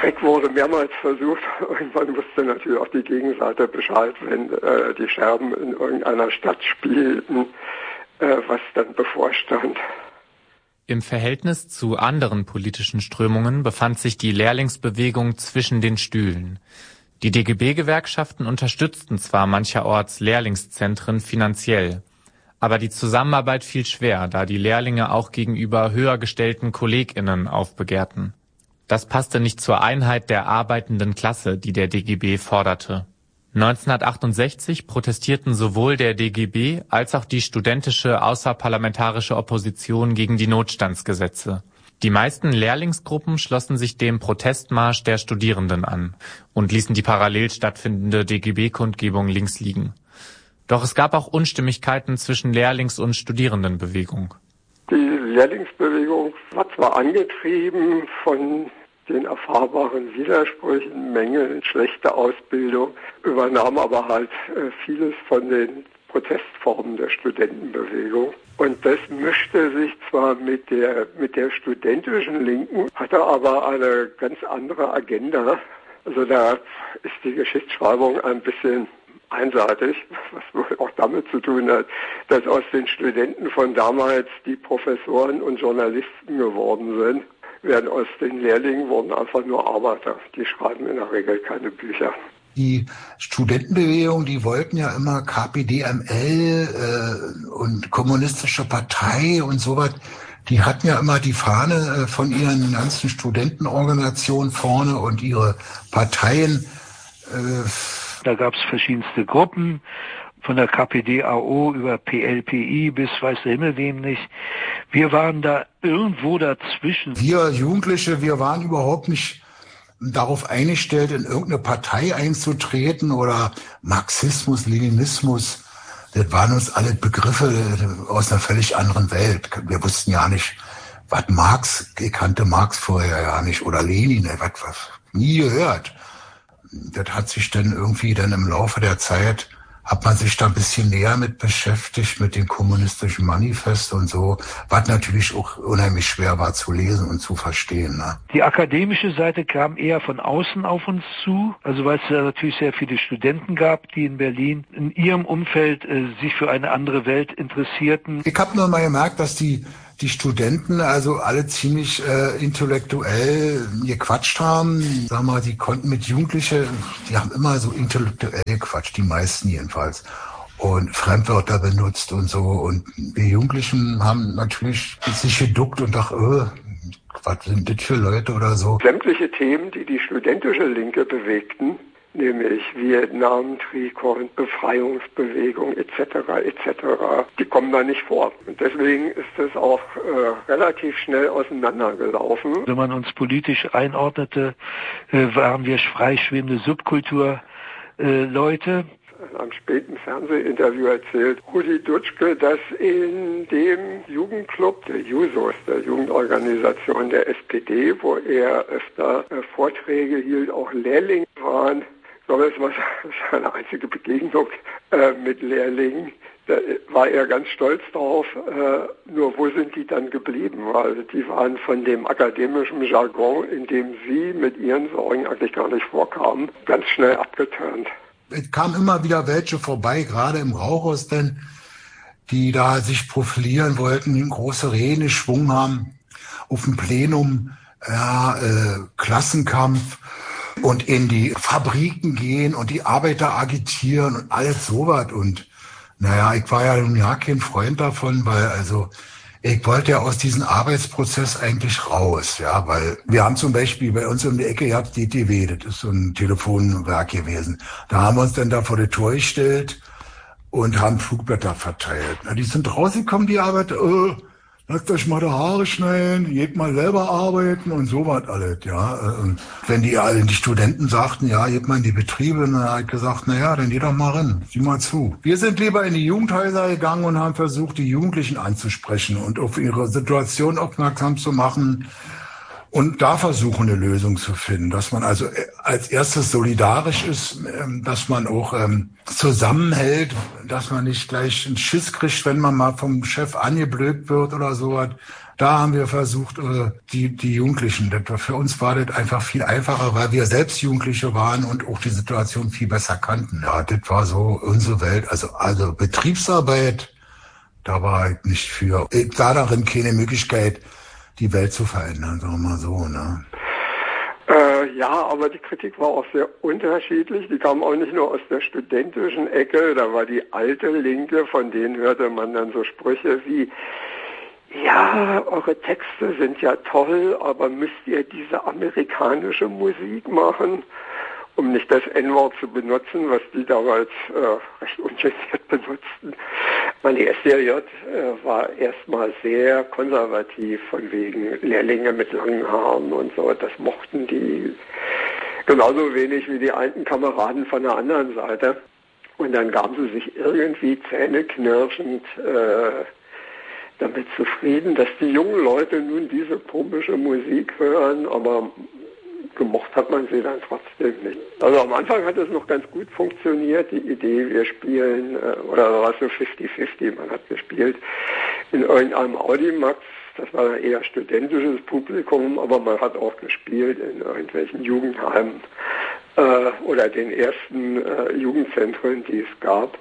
Schreck wurde mehrmals versucht. Irgendwann wusste natürlich auch die Gegenseite Bescheid, wenn die Scherben in irgendeiner Stadt spielten, was dann bevorstand. Im Verhältnis zu anderen politischen Strömungen befand sich die Lehrlingsbewegung zwischen den Stühlen. Die DGB-Gewerkschaften unterstützten zwar mancherorts Lehrlingszentren finanziell, aber die Zusammenarbeit fiel schwer, da die Lehrlinge auch gegenüber höher gestellten KollegInnen aufbegehrten. Das passte nicht zur Einheit der arbeitenden Klasse, die der DGB forderte. 1968 protestierten sowohl der DGB als auch die studentische außerparlamentarische Opposition gegen die Notstandsgesetze. Die meisten Lehrlingsgruppen schlossen sich dem Protestmarsch der Studierenden an und ließen die parallel stattfindende DGB-Kundgebung links liegen. Doch es gab auch Unstimmigkeiten zwischen Lehrlings- und Studierendenbewegung. Die Lehrlingsbewegung war zwar angetrieben von den erfahrbaren Widersprüchen, Mängeln, schlechte Ausbildung, übernahm aber halt vieles von den Protestformen der Studentenbewegung. Und das mischte sich zwar mit der studentischen Linken, hatte aber eine ganz andere Agenda. Also da ist die Geschichtsschreibung ein bisschen einseitig, was wohl auch damit zu tun hat, dass aus den Studenten von damals die Professoren und Journalisten geworden sind, während aus den Lehrlingen wurden einfach nur Arbeiter. Die schreiben in der Regel keine Bücher. Die Studentenbewegung, die wollten ja immer KPDML und kommunistische Partei und sowas. Die hatten ja immer die Fahne von ihren ganzen Studentenorganisationen vorne und ihre Parteien. Da gab es verschiedenste Gruppen, von der KPDAO über PLPI bis weiß der Himmel wem nicht. Wir waren da irgendwo dazwischen. Wir Jugendliche, wir waren überhaupt nicht darauf eingestellt, in irgendeine Partei einzutreten oder Marxismus, Leninismus. Das waren uns alle Begriffe aus einer völlig anderen Welt. Wir wussten ja nicht, was Marx, ich kannte Marx vorher ja nicht, oder Lenin, was nie gehört. Das hat sich dann irgendwie im Laufe der Zeit, hat man sich da ein bisschen näher mit beschäftigt, mit dem kommunistischen Manifest und so, was natürlich auch unheimlich schwer war zu lesen und zu verstehen. Ne? Die akademische Seite kam eher von außen auf uns zu, also weil es da natürlich sehr viele Studenten gab, die in Berlin in ihrem Umfeld sich für eine andere Welt interessierten. Ich habe nur mal gemerkt, dass die Studenten also alle ziemlich intellektuell gequatscht haben. Sag mal, die konnten mit Jugendlichen, die haben immer so intellektuell gequatscht, die meisten jedenfalls. Und Fremdwörter benutzt und so. Und wir Jugendlichen haben natürlich sich geduckt und dachten, was sind das für Leute oder so. Sämtliche Themen, die die studentische Linke bewegten, nämlich Vietnam, Trikont, Befreiungsbewegung etc. Die kommen da nicht vor. Und deswegen ist das auch relativ schnell auseinandergelaufen. Wenn man uns politisch einordnete, waren wir freischwebende Subkulturleute. In einem späten Fernsehinterview erzählt Rudi Dutschke, dass in dem Jugendclub der Jusos, der Jugendorganisation der SPD, wo er öfter Vorträge hielt, auch Lehrlinge waren. Ich glaube, das war seine einzige Begegnung mit Lehrlingen. Da war er ganz stolz drauf. Nur wo sind die dann geblieben? Weil die waren von dem akademischen Jargon, in dem sie mit ihren Sorgen eigentlich gar nicht vorkamen, ganz schnell abgeturnt. Es kamen immer wieder welche vorbei, gerade im Rauchhaus denn, die da sich profilieren wollten, einen große Reden geschwungen haben, auf dem Plenum, Klassenkampf. Und in die Fabriken gehen und die Arbeiter agitieren und alles sowas. Und naja, ich war ja nun kein Freund davon, weil ich wollte ja aus diesem Arbeitsprozess eigentlich raus, ja, weil wir haben zum Beispiel bei uns um die Ecke gehabt DTW, das ist so ein Telefonwerk gewesen. Da haben wir uns dann da vor die Tür gestellt und haben Flugblätter verteilt. Na, die sind rausgekommen, die Arbeiter, lasst euch mal die Haare schneiden, geht mal selber arbeiten und so was alles, ja. Und wenn die Studenten sagten, ja, geht mal in die Betriebe, dann habe ich gesagt, naja, dann geh doch mal rein, sieh mal zu. Wir sind lieber in die Jugendhäuser gegangen und haben versucht, die Jugendlichen anzusprechen und auf ihre Situation aufmerksam zu machen und da versuchen, eine Lösung zu finden, dass man also als erstes solidarisch ist, dass man auch zusammenhält, dass man nicht gleich einen Schiss kriegt, wenn man mal vom Chef angeblökt wird oder sowas. Da haben wir versucht, die Jugendlichen, für uns war das einfach viel einfacher, weil wir selbst Jugendliche waren und auch die Situation viel besser kannten. Ja, das war so unsere Welt. Also Betriebsarbeit, da war ich nicht für. Ich sah darin keine Möglichkeit, die Welt zu verändern, sagen wir mal so, ne? Ja, aber die Kritik war auch sehr unterschiedlich. Die kam auch nicht nur aus der studentischen Ecke, da war die alte Linke, von denen hörte man dann so Sprüche wie: Ja, eure Texte sind ja toll, aber müsst ihr diese amerikanische Musik machen? Um nicht das N-Wort zu benutzen, was die damals recht ungeniert benutzten. Die SDJ war erstmal sehr konservativ, von wegen Lehrlinge mit langen Haaren und so. Das mochten die genauso wenig wie die alten Kameraden von der anderen Seite. Und dann gaben sie sich irgendwie zähneknirschend damit zufrieden, dass die jungen Leute nun diese komische Musik hören, aber gemocht hat man sie dann trotzdem nicht. Also am Anfang hat es noch ganz gut funktioniert, die Idee, wir spielen, oder war es so 50-50, man hat gespielt in irgendeinem Audimax, das war ein eher studentisches Publikum, aber man hat auch gespielt in irgendwelchen Jugendheimen oder den ersten Jugendzentren, die es gab.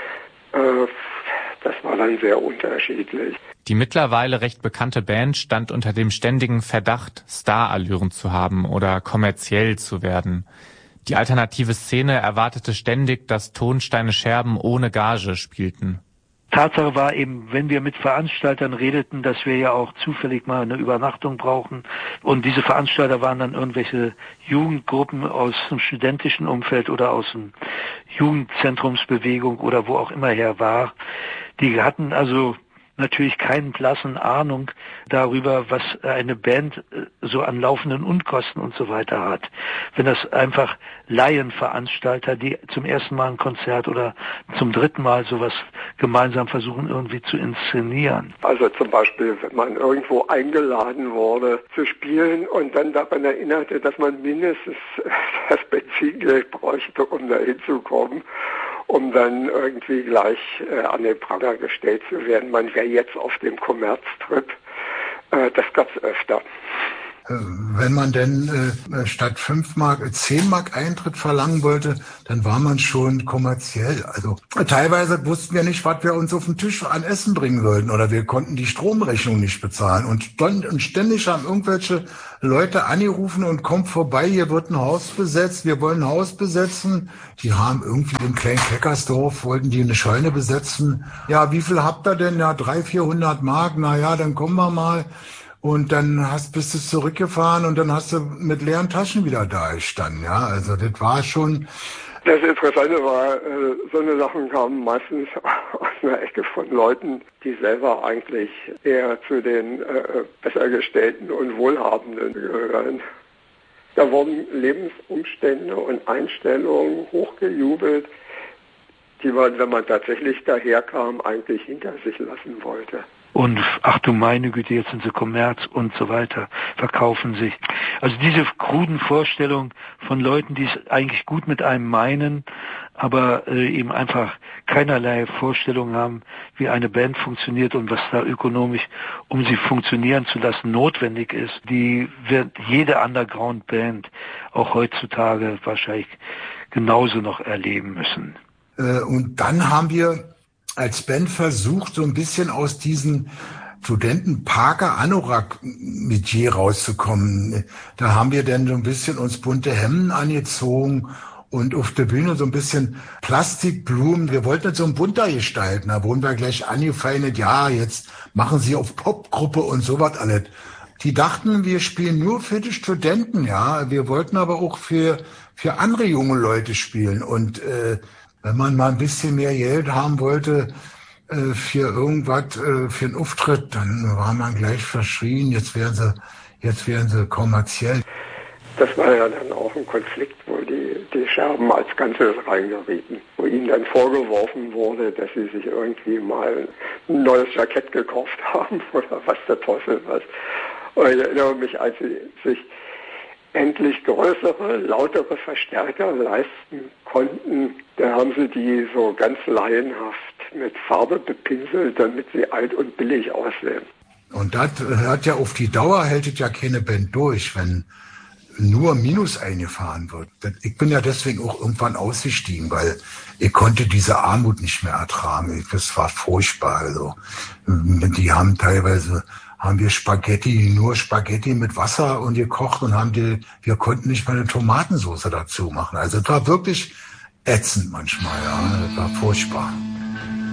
Das war dann sehr unterschiedlich. Die mittlerweile recht bekannte Band stand unter dem ständigen Verdacht, Starallüren zu haben oder kommerziell zu werden. Die alternative Szene erwartete ständig, dass Tonsteine Scherben ohne Gage spielten. Tatsache war eben, wenn wir mit Veranstaltern redeten, dass wir ja auch zufällig mal eine Übernachtung brauchen. Und diese Veranstalter waren dann irgendwelche Jugendgruppen aus dem studentischen Umfeld oder aus dem Jugendzentrumsbewegung oder wo auch immer her war. Die hatten also natürlich keine blassen Ahnung darüber, was eine Band so an laufenden Unkosten und so weiter hat. Wenn das einfach Laienveranstalter, die zum ersten Mal ein Konzert oder zum dritten Mal sowas gemeinsam versuchen irgendwie zu inszenieren. Also zum Beispiel, wenn man irgendwo eingeladen wurde zu spielen und dann daran erinnerte, dass man mindestens das Benzingeld bräuchte, um da hinzukommen, um dann irgendwie gleich an den Pranger gestellt zu werden. Man wäre jetzt auf dem Kommerztrip. Das gab's öfter. Wenn man denn statt 5 Mark 10 Mark Eintritt verlangen wollte, dann war man schon kommerziell. Also teilweise wussten wir nicht, was wir uns auf den Tisch an Essen bringen sollten, oder wir konnten die Stromrechnung nicht bezahlen. Und ständig haben irgendwelche Leute angerufen und kommt vorbei, hier wird ein Haus besetzt, wir wollen ein Haus besetzen. Die haben irgendwie in Klein-Kleckersdorf, wollten die eine Scheune besetzen. Ja, wie viel habt ihr denn? Ja, 300-400 Mark. Na ja, dann kommen wir mal. Und dann bist du zurückgefahren und dann hast du mit leeren Taschen wieder da gestanden. Ja, also das war schon. Das Interessante war, so eine Sachen kamen meistens aus einer Ecke von Leuten, die selber eigentlich eher zu den Bessergestellten und Wohlhabenden gehören. Da wurden Lebensumstände und Einstellungen hochgejubelt, die man, wenn man tatsächlich daherkam, eigentlich hinter sich lassen wollte. Und ach du meine Güte, jetzt sind sie Kommerz und so weiter, verkaufen sich. Also diese kruden Vorstellungen von Leuten, die es eigentlich gut mit einem meinen, aber eben einfach keinerlei Vorstellung haben, wie eine Band funktioniert und was da ökonomisch, um sie funktionieren zu lassen, notwendig ist, die wird jede Underground-Band auch heutzutage wahrscheinlich genauso noch erleben müssen. Und dann haben wir als Band versucht, so ein bisschen aus diesen Studenten-Parker-Anorak-Metier rauszukommen. Da haben wir dann so ein bisschen uns bunte Hemden angezogen und auf der Bühne so ein bisschen Plastikblumen. Wir wollten das so ein bunter gestalten. Da wurden wir gleich angefeindet, ja, jetzt machen sie auf Popgruppe und sowas alles. Die dachten, wir spielen nur für die Studenten, ja. Wir wollten aber auch für andere junge Leute spielen. Und wenn man mal ein bisschen mehr Geld haben wollte für irgendwas, für einen Auftritt, dann war man gleich verschrien, jetzt wären sie kommerziell. Das war ja dann auch ein Konflikt, wo die Scherben als Ganzes reingerieten, wo ihnen dann vorgeworfen wurde, dass sie sich irgendwie mal ein neues Jackett gekauft haben oder was der Teufel was. Und ich erinnere mich, als sie sich endlich größere, lautere Verstärker leisten konnten, da haben sie die so ganz laienhaft mit Farbe bepinselt, damit sie alt und billig aussehen. Und das hat ja auf die Dauer hält es ja keine Band durch, wenn nur Minus eingefahren wird. Ich bin ja deswegen auch irgendwann ausgestiegen, weil ich konnte diese Armut nicht mehr ertragen. Das war furchtbar. Also, die haben teilweise wir nur Spaghetti mit Wasser und gekocht und wir konnten nicht mal eine Tomatensauce dazu machen. Also das war wirklich ätzend manchmal, ja. Das war furchtbar.